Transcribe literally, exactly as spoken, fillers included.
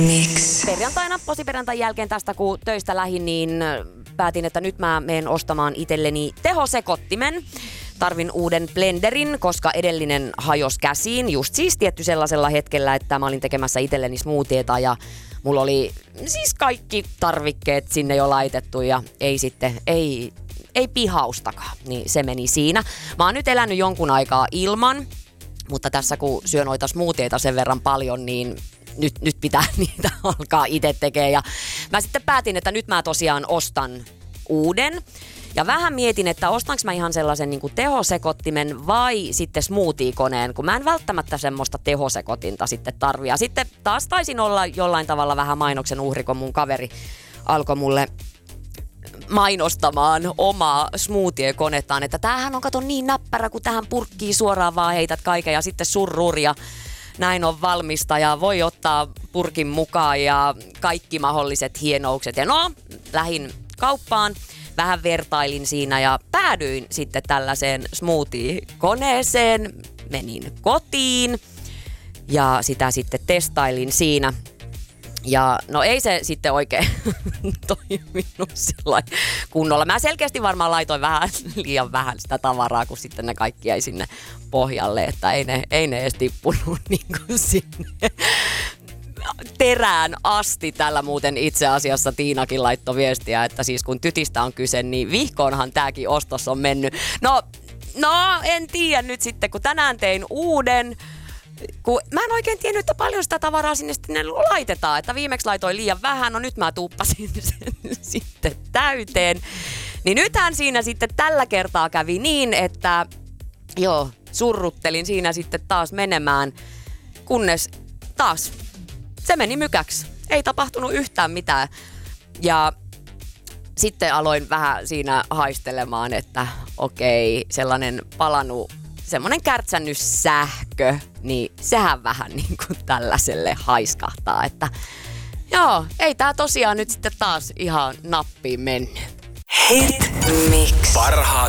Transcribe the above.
Mix. Perjantaina, posiperjantain jälkeen tästä kun töistä lähin, niin päätin, että nyt mä menen ostamaan itselleni tehosekottimen. Tarvin uuden blenderin, koska edellinen hajosi käsiin. Just siis tietty sellaisella hetkellä, että mä olin tekemässä itselleni smoothieta ja mulla oli siis kaikki tarvikkeet sinne jo laitettu ja ei sitten, ei, ei pihaustakaan. Niin se meni siinä. Mä oon nyt elänyt jonkun aikaa ilman, mutta tässä kun syön noita smoothieita sen verran paljon, niin Nyt, nyt pitää niitä alkaa itse tekemään. Ja mä sitten päätin, että nyt mä tosiaan ostan uuden. Ja vähän mietin, että ostanko mä ihan sellaisen niin kuin tehosekottimen vai sitten smoothie-koneen, kun mä en välttämättä semmoista tehosekotinta sitten tarvii. Ja sitten taas taisin olla jollain tavalla vähän mainoksen uhri, kun mun kaveri alkoi mulle mainostamaan omaa smoothie-konettaan, että tämähän on kato niin näppärä, kun tähän purkkiin suoraan vaan heität kaiken ja sitten surruria. Näin on valmista ja voi ottaa purkin mukaan ja kaikki mahdolliset hienoukset. Ja no, lähdin kauppaan, vähän vertailin siinä ja päädyin sitten tällaiseen smoothie-koneeseen. Menin kotiin ja sitä sitten testailin siinä. Ja no ei se sitten oikein toiminut sillä kunnolla. Mä selkeästi varmaan laitoin vähän liian vähän sitä tavaraa, kun sitten ne kaikki jäi sinne pohjalle, että ei ne, ei ne edes tippunut niin kuin sinne terään asti. Tällä muuten itse asiassa Tiinakin laittoi viestiä, että siis kun tytistä on kyse, niin vihkoonhan tääkin ostos on mennyt. No, no en tiedä nyt sitten, kun tänään tein uuden. Kun mä en oikein tiennyt, että paljon sitä tavaraa sinne sitten laitetaan. Että viimeksi laitoin liian vähän, no nyt mä tuuppasin sen sitten täyteen. Niin nythän siinä sitten tällä kertaa kävi niin, että joo, surruttelin siinä sitten taas menemään, kunnes taas se meni mykäksi. Ei tapahtunut yhtään mitään. Ja sitten aloin vähän siinä haistelemaan, että okei, sellainen palannut semmoinen kärtsännyt sähkö, niin sehän vähän niin kuin tällaiselle haiskahtaa, että joo, ei tää tosiaan nyt sitten taas ihan nappiin mennyt. Hit Mix. Parhaat